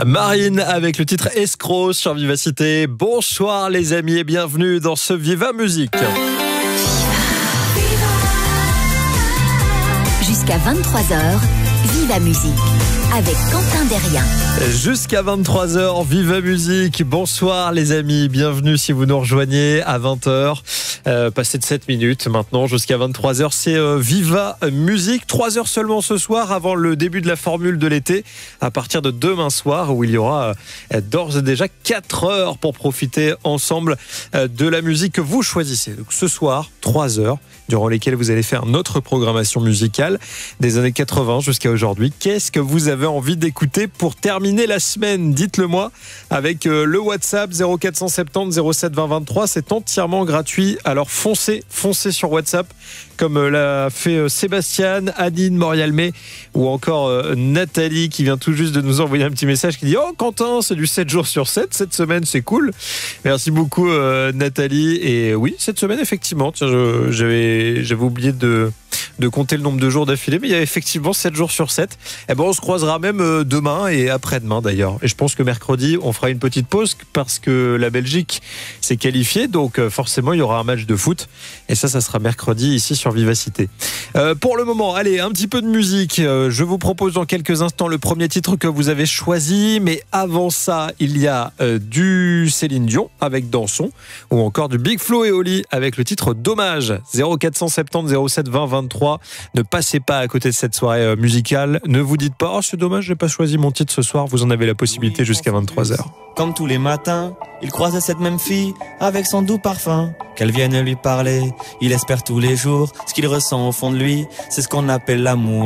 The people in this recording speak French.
Marine avec le titre Escroc sur Vivacité. Bonsoir les amis et bienvenue dans ce Viva Musique. Jusqu'à 23h, Viva Musique avec Quentin Derrien. Jusqu'à 23h, Viva Musique. Bonsoir les amis, bienvenue si vous nous rejoignez à 20h. Passé de 7 minutes maintenant jusqu'à 23h, c'est Viva Musique. 3 heures seulement ce soir avant le début de la formule de l'été, à partir de demain soir où il y aura d'ores et déjà 4 heures pour profiter ensemble de la musique que vous choisissez. Donc ce soir, 3 heures durant lesquelles vous allez faire notre programmation musicale des années 80 jusqu'à aujourd'hui. Qu'est-ce que vous avez envie d'écouter pour terminer la semaine? Dites-le moi avec le WhatsApp 0470 07 20 23. C'est entièrement gratuit. Alors foncez sur WhatsApp comme l'a fait Sébastien, Adine, Morialmé ou encore Nathalie qui vient tout juste de nous envoyer un petit message qui dit « Oh Quentin, c'est du 7 jours sur 7, cette semaine c'est cool ». Merci beaucoup Nathalie. Et oui, cette semaine effectivement, tiens, j'avais oublié de compter le nombre de jours d'affilée, mais il y a effectivement 7 jours sur 7. Et bon, on se croisera même demain et après-demain d'ailleurs. Et je pense que mercredi, on fera une petite pause parce que la Belgique s'est qualifiée, donc forcément il y aura un match de foot. Et ça sera mercredi ici sur Vivacité. Pour le moment, allez, un petit peu de musique. Je vous propose dans quelques instants le premier titre que vous avez choisi, mais avant ça, il y a du Céline Dion avec Danson, ou encore du Big Flo et Oli avec le titre Dommage. 0470 07 20 23. Ne passez pas à côté de cette soirée musicale. Ne vous dites pas « Oh, c'est dommage, j'ai pas choisi mon titre ce soir ». Vous en avez la possibilité jusqu'à 23h. Comme tous les matins, il croise cette même fille avec son doux parfum. Qu'elle vienne lui parler, il espère tous les jours. Ce qu'il ressent au fond de lui, c'est ce qu'on appelle l'amour.